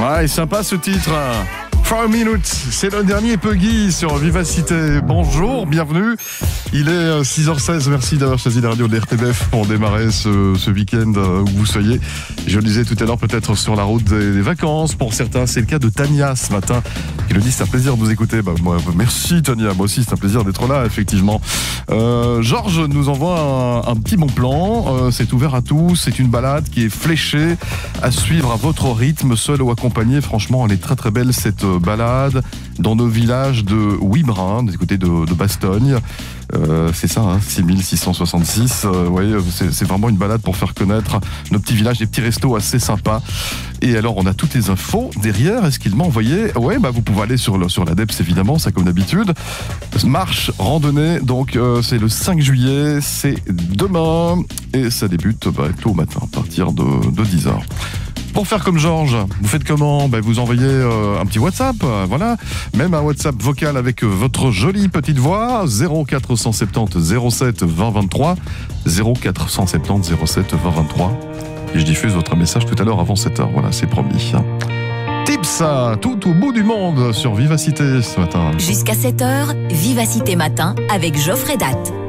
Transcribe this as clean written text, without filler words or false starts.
Ouais, sympa ce titre. 4 minutes, c'est le dernier Puggy sur Vivacité. Bonjour, bienvenue. Il est 6h16, merci d'avoir choisi la radio de l'RTBF pour démarrer ce week-end où vous soyez. Je le disais tout à l'heure, peut-être sur la route des vacances. Pour certains, c'est le cas de Tania ce matin, qui le dit, c'est un plaisir de vous écouter. Moi, merci Tania, moi aussi c'est un plaisir d'être là, effectivement. Georges nous envoie un petit bon plan, c'est ouvert à tous, c'est une balade qui est fléchée, à suivre à votre rythme, seul ou accompagné. Franchement, elle est très très belle cette balade dans nos villages de Wibrin, du côté de Bastogne. C'est ça, hein, 6666. C'est vraiment une balade pour faire connaître nos petits villages, des petits restos assez sympas. Et alors, on a toutes les infos derrière. Est-ce qu'il m'a envoyé? Ouais, vous pouvez aller sur l'ADEPS, évidemment, ça comme d'habitude. Marche, randonnée, donc c'est le 5 juillet, c'est demain. Et ça débute tôt au matin, à partir de 10h. Pour faire comme Georges, vous faites comment? Vous envoyez un petit WhatsApp, voilà. Même un WhatsApp vocal avec votre jolie petite voix, 0470 07 20 23, 0470 07 20 23. Et je diffuse votre message tout à l'heure avant 7h, voilà, c'est promis. Tips, tout au bout du monde sur Vivacité ce matin. Jusqu'à 7h, Vivacité Matin avec Geoffrey Datt.